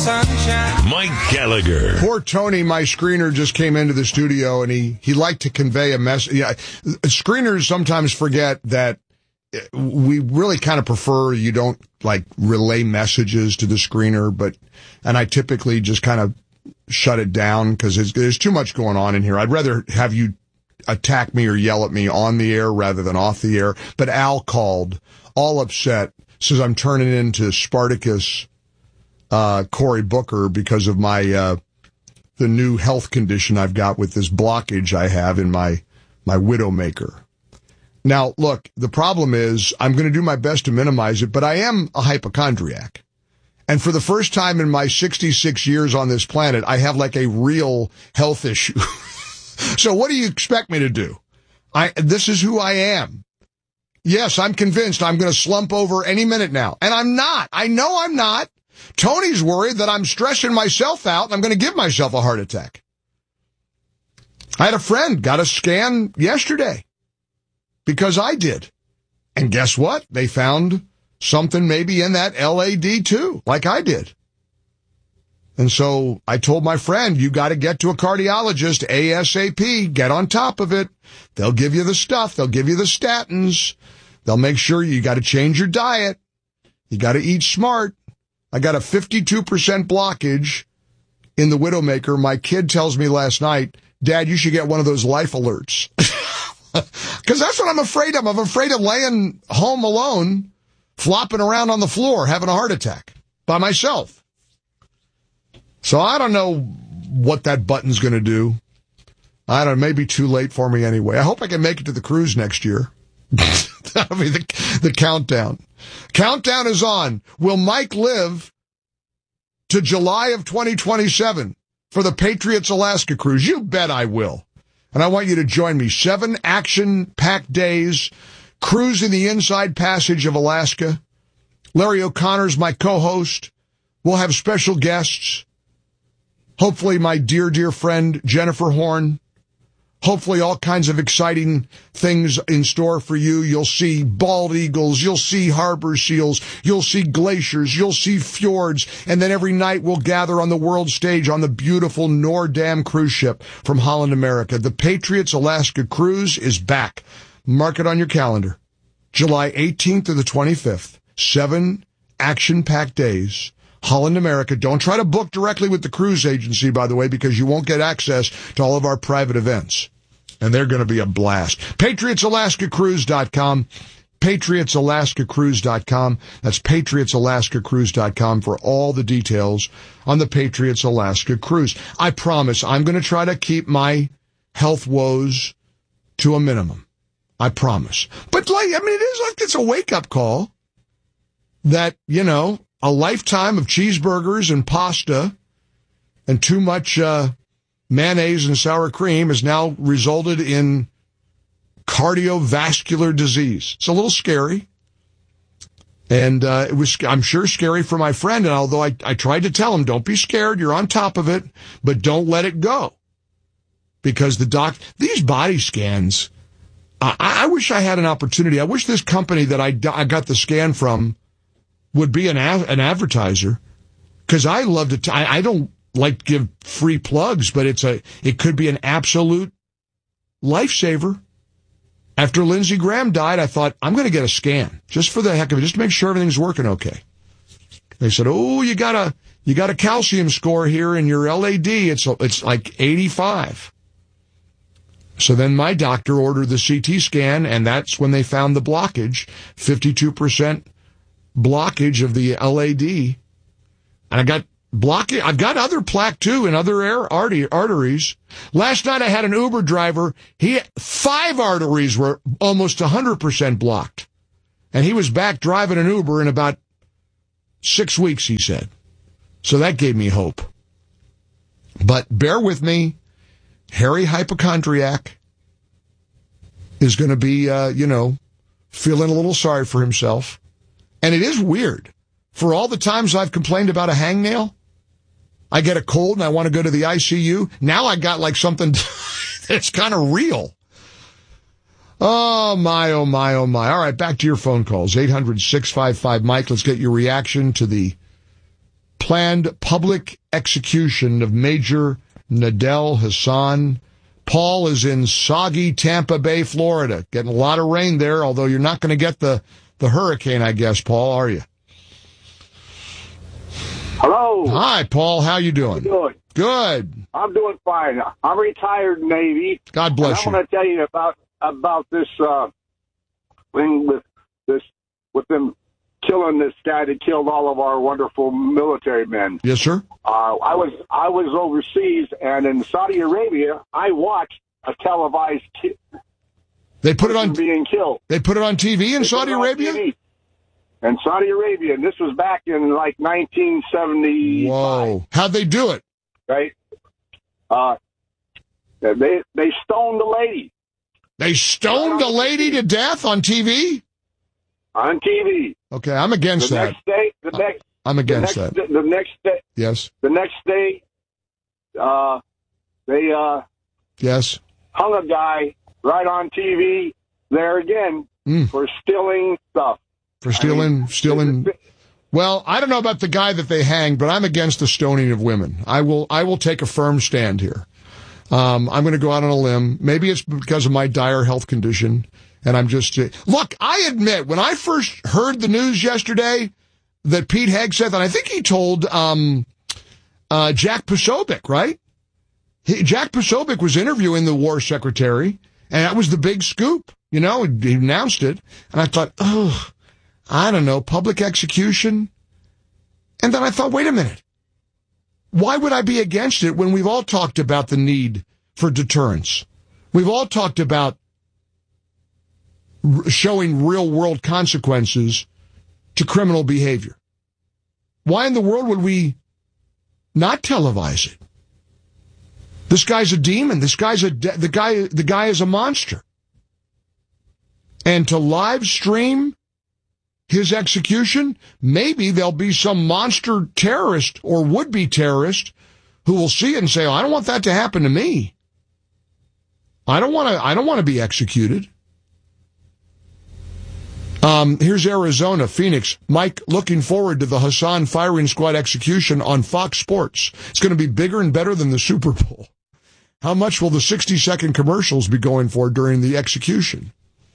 sunshine. Mike Gallagher. Poor Tony, my screener, just came into the studio, and he liked to convey a message. Yeah, screeners sometimes forget that we really kind of prefer you don't, like, relay messages to the screener, and I typically just kind of shut it down because there's too much going on in here. I'd rather have you attack me or yell at me on the air rather than off the air. But Al called, all upset, says I'm turning into Spartacus Cory Booker because of my the new health condition I've got with this blockage I have in my Widowmaker. Now, look, the problem is I'm going to do my best to minimize it, but I am a hypochondriac. And for the first time in my 66 years on this planet, I have like a real health issue. So what do you expect me to do? This is who I am. Yes, I'm convinced I'm going to slump over any minute now. And I'm not. I know I'm not. Tony's worried that I'm stressing myself out and I'm going to give myself a heart attack. I had a friend got a scan yesterday because I did. And guess what? They found something maybe in that LAD too, like I did. And so I told my friend, you got to get to a cardiologist ASAP. Get on top of it. They'll give you the stuff. They'll give you the statins. They'll make sure you got to change your diet. You got to eat smart. I got a 52% blockage in the Widowmaker. My kid tells me last night, Dad, you should get one of those life alerts. Because that's what I'm afraid of. I'm afraid of laying home alone, flopping around on the floor, having a heart attack by myself. So I don't know what that button's going to do. I don't know, maybe too late for me anyway. I hope I can make it to the cruise next year. That'll be the countdown. Countdown is on. Will Mike live to July of 2027 for the Patriots Alaska cruise? You bet I will. And I want you to join me. 7 action-packed days, cruising the Inside Passage of Alaska. Larry O'Connor's my co-host. We'll have special guests. Hopefully my dear, dear friend Jennifer Horn. Hopefully all kinds of exciting things in store for you. You'll see bald eagles. You'll see harbor seals. You'll see glaciers. You'll see fjords. And then every night we'll gather on the world stage on the beautiful Nordam cruise ship from Holland America. The Patriots Alaska cruise is back. Mark it on your calendar. July 18th to the 25th. 7 action-packed days. Holland America. Don't try to book directly with the cruise agency, by the way, because you won't get access to all of our private events. And they're going to be a blast. PatriotsAlaskaCruise.com. PatriotsAlaskaCruise.com. That's PatriotsAlaskaCruise.com for all the details on the Patriots Alaska Cruise. I promise I'm going to try to keep my health woes to a minimum. I promise. But it is like it's a wake-up call that, a lifetime of cheeseburgers and pasta and too much mayonnaise and sour cream has now resulted in cardiovascular disease. It's a little scary. And it was, I'm sure, scary for my friend. And although I tried to tell him, don't be scared, you're on top of it, but don't let it go. Because these body scans, I wish I had an opportunity. I wish this company that I got the scan from would be an advertiser, because I love to. I don't like to give free plugs, but it could be an absolute lifesaver. After Lindsey Graham died, I thought I'm going to get a scan just for the heck of it, just to make sure everything's working okay. They said, "Oh, you got a calcium score here in your LAD. It's like 85." So then my doctor ordered the CT scan, and that's when they found the blockage, 52%. Blockage of the LAD, and I got blockage. I've got other plaque too in other arteries. Last night I had an Uber driver. 5 arteries were almost 100% blocked, and he was back driving an Uber in about 6 weeks, he said. So that gave me hope. But bear with me, hairy hypochondriac is going to be, feeling a little sorry for himself. And it is weird. For all the times I've complained about a hangnail, I get a cold and I want to go to the ICU. Now I got like something that's kind of real. Oh, my, oh, my, oh, my. All right, back to your phone calls. 800-655-Mike. Let's get your reaction to the planned public execution of Major Nadel Hassan. Paul is in soggy Tampa Bay, Florida. Getting a lot of rain there, although you're not going to get the hurricane, I guess, Paul, are you? Hello. Hi, Paul. How you doing? How you doing? Good. I'm doing fine. I'm retired Navy. God bless you. I'm going to tell you about this thing with them killing this guy that killed all of our wonderful military men. Yes, sir. I was overseas, and in Saudi Arabia, I watched a televised They put it on being killed. They put it on TV in Saudi Arabia? TV. In Saudi Arabia, and this was back in like 1975. Whoa. How'd they do it? Right? They stoned the lady. They stoned a lady to death on TV? On TV. Okay, I'm against that. I'm against that. The next day. Yes. The next day, they yes, hung a guy right on TV there again for stealing stuff. For stealing. Well, I don't know about the guy that they hanged, but I'm against the stoning of women. I will take a firm stand here. I'm going to go out on a limb. Maybe it's because of my dire health condition, and I'm just look. I admit, when I first heard the news yesterday that Pete Hegseth, and I think he told Jack Posobiec, right? Jack Posobiec was interviewing the war secretary, and that was the big scoop. You know, he announced it, and I thought, oh, I don't know, public execution. And then I thought, wait a minute. Why would I be against it when we've all talked about the need for deterrence? We've all talked about showing real-world consequences to criminal behavior. Why in the world would we not televise it? This guy's a demon. This guy's the guy is a monster. And to live stream his execution, maybe there'll be some monster terrorist or would-be terrorist who will see it and say, oh, I don't want that to happen to me. I don't want to be executed. Here's Arizona, Phoenix. Mike, looking forward to the Hassan firing squad execution on Fox Sports. It's going to be bigger and better than the Super Bowl. How much will the 60-second commercials be going for during the execution?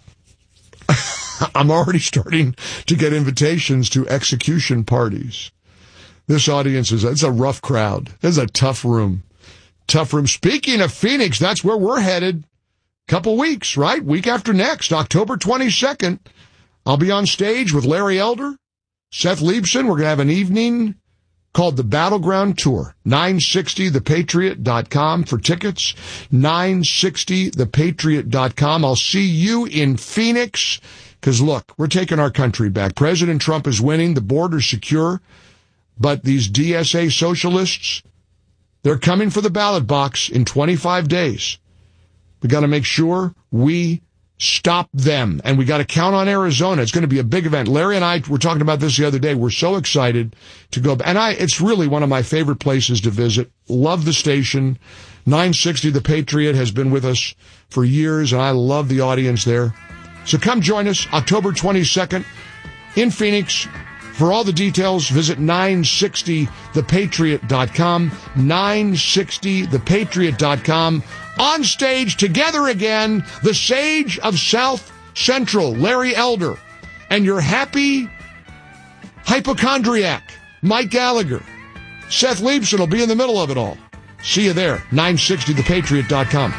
I'm already starting to get invitations to execution parties. This audience it's a rough crowd. It's a tough room. Tough room. Speaking of Phoenix, that's where we're headed. Couple weeks, right? Week after next, October 22nd. I'll be on stage with Larry Elder, Seth Leibson. We're going to have an evening called the Battleground Tour. 960thepatriot.com for tickets. 960thepatriot.com. I'll see you in Phoenix. Because, look, we're taking our country back. President Trump is winning. The border's secure. But these DSA socialists, they're coming for the ballot box in 25 days. We got to make sure we stop them. And we got to count on Arizona. It's going to be a big event. Larry and I were talking about this the other day. We're so excited to go. And it's really one of my favorite places to visit. Love the station. 960 The Patriot has been with us for years, and I love the audience there. So come join us October 22nd in Phoenix. For all the details, visit 960thepatriot.com, 960thepatriot.com. On stage together again, the Sage of South Central, Larry Elder, and your happy hypochondriac, Mike Gallagher. Seth Leibson will be in the middle of it all. See you there, 960thepatriot.com.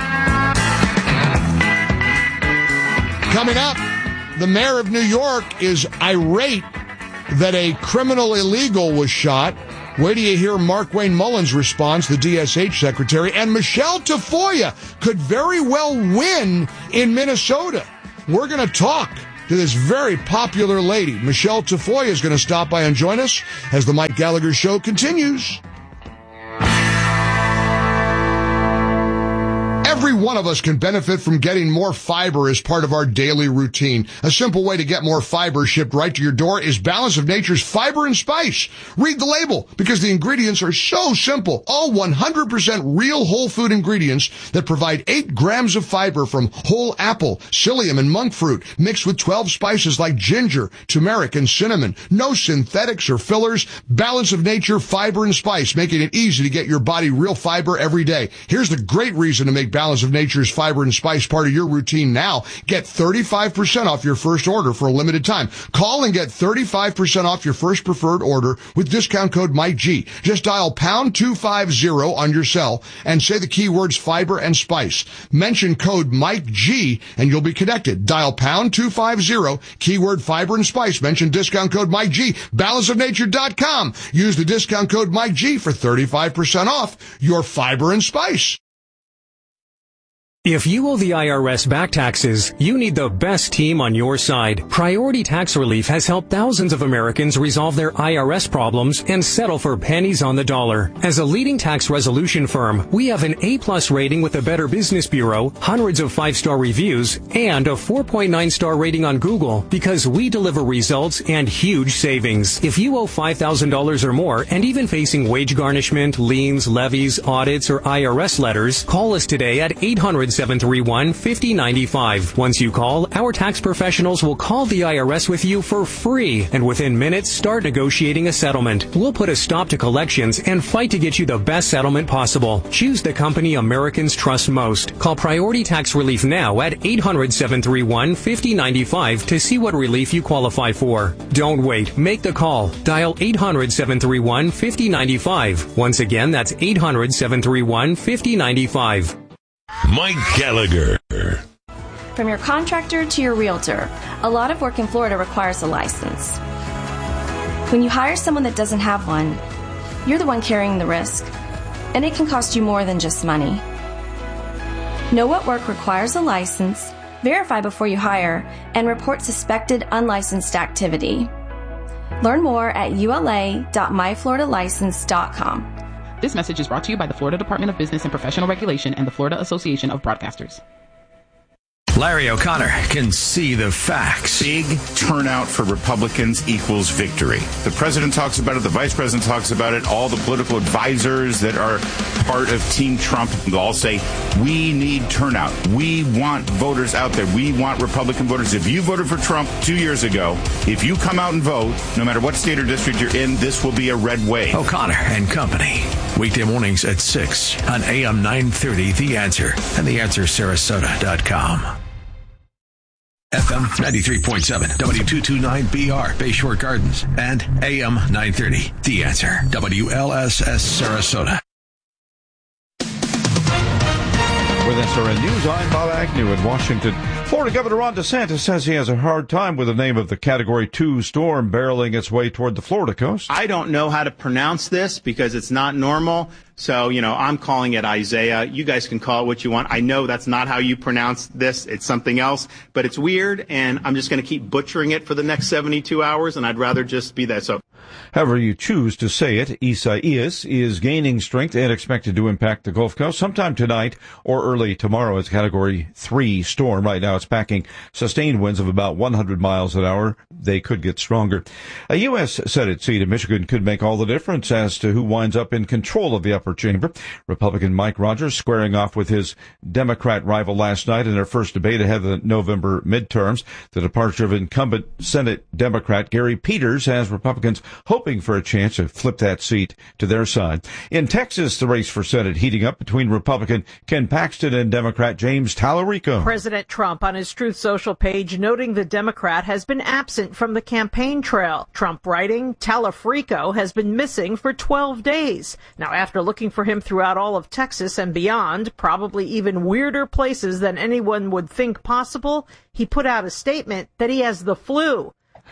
Coming up, the mayor of New York is irate that a criminal illegal was shot. Wait till you hear Markwayne Mullins' response, the DSH secretary. And Michelle Tafoya could very well win in Minnesota. We're going to talk to this very popular lady. Michelle Tafoya is going to stop by and join us as the Mike Gallagher Show continues. Every one of us can benefit from getting more fiber as part of our daily routine. A simple way to get more fiber shipped right to your door is Balance of Nature's Fiber and Spice. Read the label, because the ingredients are so simple. All 100% real whole food ingredients that provide 8 grams of fiber from whole apple, psyllium, and monk fruit, mixed with 12 spices like ginger, turmeric, and cinnamon. No synthetics or fillers. Balance of Nature Fiber and Spice, making it easy to get your body real fiber every day. Here's the great reason to make Balance of Nature's Fiber and Spice part of your routine now. Get 35% off your first order for a limited time. Call and get 35% off your first preferred order with discount code MikeG. Just dial pound 250 on your cell and say the keywords fiber and spice. Mention code MikeG and you'll be connected. Dial pound 250, keyword fiber and spice. Mention discount code MikeG. Balanceofnature.com. Use the discount code MikeG for 35% off your fiber and spice. If you owe the IRS back taxes, you need the best team on your side. Priority Tax Relief has helped thousands of Americans resolve their IRS problems and settle for pennies on the dollar. As a leading tax resolution firm, we have an A+ rating with the Better Business Bureau, hundreds of 5-star reviews, and a 4.9-star rating on Google because we deliver results and huge savings. If you owe $5,000 or more and even facing wage garnishment, liens, levies, audits, or IRS letters, call us today at 800-731-5095. Once you call, our tax professionals will call the IRS with you for free, and within minutes, start negotiating a settlement. We'll put a stop to collections and fight to get you the best settlement possible. Choose the company Americans trust most. Call Priority Tax Relief now at 800-731-5095 to see what relief you qualify for. Don't wait. Make the call. Dial 800-731-5095. Once again, that's 800-731-5095. Mike Gallagher. From your contractor to your realtor, a lot of work in Florida requires a license. When you hire someone that doesn't have one, you're the one carrying the risk, and it can cost you more than just money. Know what work requires a license, verify before you hire, and report suspected unlicensed activity. Learn more at ula.myfloridalicense.com. This message is brought to you by the Florida Department of Business and Professional Regulation and the Florida Association of Broadcasters. Larry O'Connor can see the facts. Big turnout for Republicans equals victory. The president talks about it. The vice president talks about it. All the political advisors that are part of Team Trump all say, we need turnout. We want voters out there. We want Republican voters. If you voted for Trump 2 years ago, if you come out and vote, no matter what state or district you're in, this will be a red wave. O'Connor and Company. Weekday mornings at 6 on AM 930, The Answer, and TheAnswerSarasota.com. FM 93.7, W229BR, Bayshore Gardens, and AM 930, The Answer, WLSS Sarasota. With SRN News, I'm Bob Agnew in Washington. Florida Governor Ron DeSantis says he has a hard time with the name of the Category 2 storm barreling its way toward the Florida coast. I don't know how to pronounce this because it's not normal. So, I'm calling it Isaiah. You guys can call it what you want. I know that's not how you pronounce this. It's something else, but it's weird, and I'm just going to keep butchering it for the next 72 hours, and I'd rather just be that. So, however you choose to say it, Isaias is gaining strength and expected to impact the Gulf Coast sometime tonight or early tomorrow as Category 3 storm. Right now it's packing sustained winds of about 100 miles an hour. They could get stronger. A U.S. Senate seat in Michigan could make all the difference as to who winds up in control of the upper chamber. Republican Mike Rogers squaring off with his Democrat rival last night in their first debate ahead of the November midterms. The departure of incumbent Senate Democrat Gary Peters has Republicans hoping for a chance to flip that seat to their side. In Texas, the race for Senate heating up between Republican Ken Paxton and Democrat James Talarico. President Trump on his Truth Social page noting the Democrat has been absent from the campaign trail. Trump writing, Talarico has been missing for 12 days. Now, after looking for him throughout all of Texas and beyond, probably even weirder places than anyone would think possible, he put out a statement that he has the flu.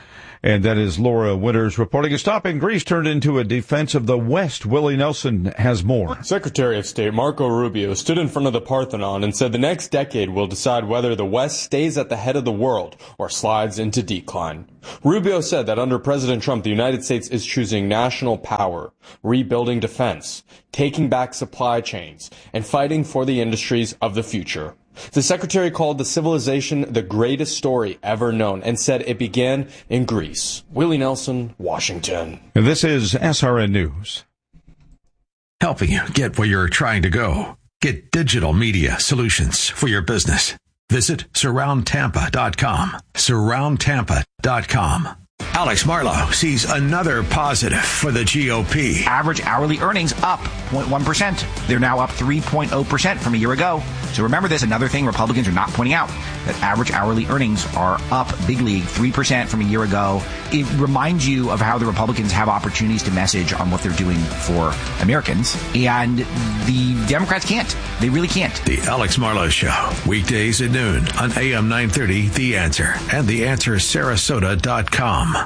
And that is Laura Winters reporting. A stop in Greece turned into a defense of the West. Willie Nelson has more. Secretary of State Marco Rubio stood in front of the Parthenon and said the next decade will decide whether the West stays at the head of the world or slides into decline. Rubio said that under President Trump, the United States is choosing national power, rebuilding defense, taking back supply chains, and fighting for the industries of the future. The secretary called the civilization the greatest story ever known and said it began in Greece. Willie Nelson, Washington. And this is SRN News. Helping you get where you're trying to go. Get digital media solutions for your business. Visit surroundtampa.com. Surroundtampa.com. Alex Marlow sees another positive for the GOP. Average hourly earnings up 0.1%. They're now up 3.0% from a year ago. So remember this, another thing Republicans are not pointing out, that average hourly earnings are up big league, 3% from a year ago. It reminds you of how the Republicans have opportunities to message on what they're doing for Americans, and the Democrats can't. They really can't. The Alex Marlow Show, weekdays at noon on AM 930, The Answer, and TheAnswerSarasota.com.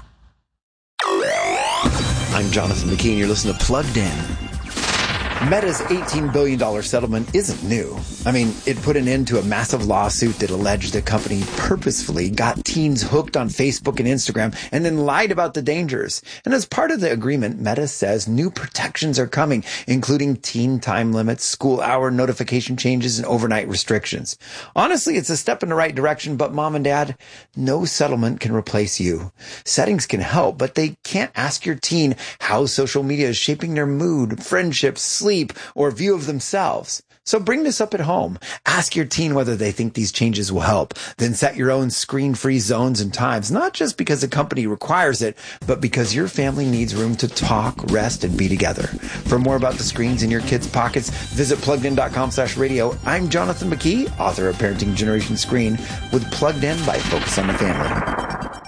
I'm Jonathan McKee. You're listening to Plugged In. Meta's $18 billion settlement isn't new. I mean, it put an end to a massive lawsuit that alleged the company purposefully got teens hooked on Facebook and Instagram and then lied about the dangers. And as part of the agreement, Meta says new protections are coming, including teen time limits, school hour notification changes, and overnight restrictions. Honestly, it's a step in the right direction, but mom and dad, no settlement can replace you. Settings can help, but they can't ask your teen how social media is shaping their mood, friendships, sleep, or view of themselves. So bring this up at home. Ask your teen whether they think these changes will help. Then set your own screen-free zones and times, not just because the company requires it, but because your family needs room to talk, rest, and be together. For more about the screens in your kids' pockets, visit pluggedin.com/radio. I'm Jonathan McKee, author of Parenting Generation Screen, with Plugged In by Focus on the Family.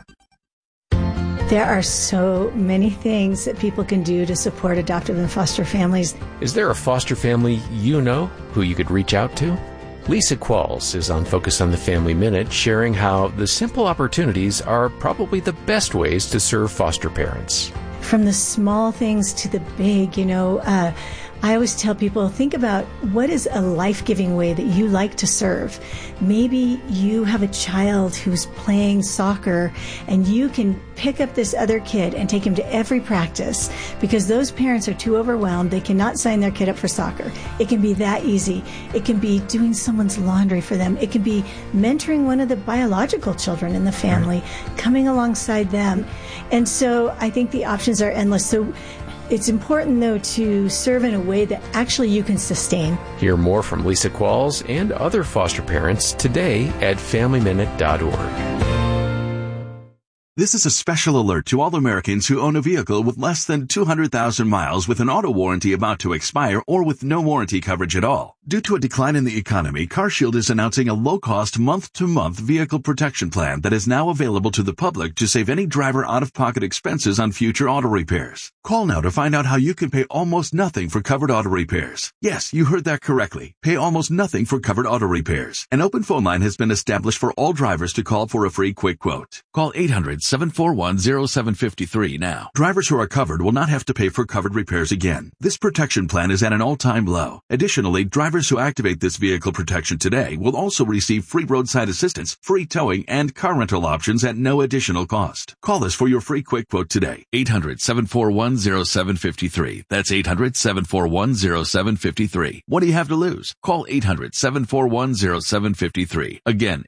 There are so many things that people can do to support adoptive and foster families. Is there a foster family you know who you could reach out to? Lisa Qualls is on Focus on the Family Minute, sharing how the simple opportunities are probably the best ways to serve foster parents. From the small things to the big, I always tell people, think about what is a life-giving way that you like to serve. Maybe you have a child who's playing soccer and you can pick up this other kid and take him to every practice because those parents are too overwhelmed. They cannot sign their kid up for soccer. It can be that easy. It can be doing someone's laundry for them. It can be mentoring one of the biological children in the family, coming alongside them. And so I think the options are endless. So it's important, though, to serve in a way that actually you can sustain. Hear more from Lisa Qualls and other foster parents today at FamilyMinute.org. This is a special alert to all Americans who own a vehicle with less than 200,000 miles with an auto warranty about to expire or with no warranty coverage at all. Due to a decline in the economy, CarShield is announcing a low-cost month-to-month vehicle protection plan that is now available to the public to save any driver out-of-pocket expenses on future auto repairs. Call now to find out how you can pay almost nothing for covered auto repairs. Yes, you heard that correctly. Pay almost nothing for covered auto repairs. An open phone line has been established for all drivers to call for a free quick quote. Call 800-741-0753 now. Drivers who are covered will not have to pay for covered repairs again. This protection plan is at an all-time low. Additionally, drivers who activate this vehicle protection today will also receive free roadside assistance, free towing, and car rental options at no additional cost. Call us for your free quick quote today. 800-741-0753. That's 800-741-0753. What do you have to lose? Call 800-741-0753. Again,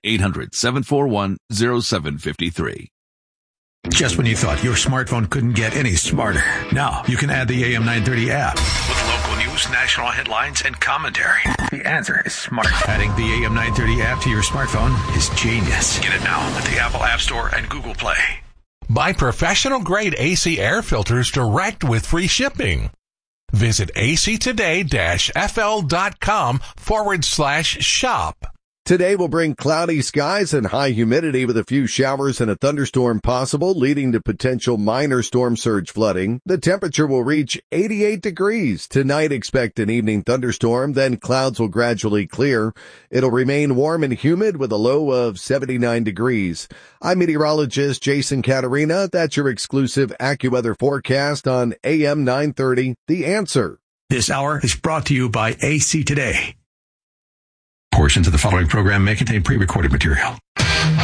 800-741-0753. Just when you thought your smartphone couldn't get any smarter, now you can add the AM 930 app with local news, national headlines, and commentary. The answer is smart. Adding the AM 930 app to your smartphone is genius. Get it now at the Apple App Store and Google Play. Buy professional-grade AC air filters direct with free shipping. Visit actoday-fl.com/shop. Today will bring cloudy skies and high humidity with a few showers and a thunderstorm possible, leading to potential minor storm surge flooding. The temperature will reach 88 degrees. Tonight, expect an evening thunderstorm, then clouds will gradually clear. It'll remain warm and humid with a low of 79 degrees. I'm meteorologist Jason Caterina. That's your exclusive AccuWeather forecast on AM 930, The Answer. This hour is brought to you by AC Today. Portions of the following program may contain pre-recorded material.